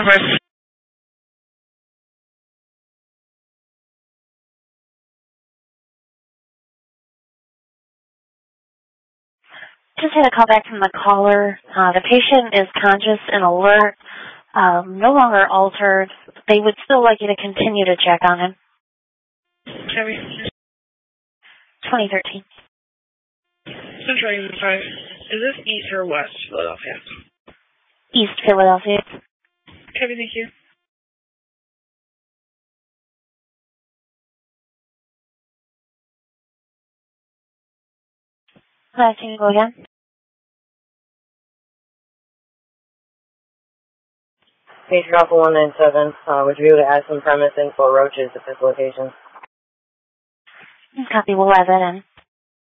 Northwest. Just had a call back from the caller. The patient is conscious and alert, no longer altered. They would still like you to continue to check on him. 2013. Central Union 5. Is this East or West Philadelphia? East Philadelphia. Copy, thank you. Can you go again? Patient Alpha 197, would you be able to add some premise info roaches at this location? Copy, we'll add that in.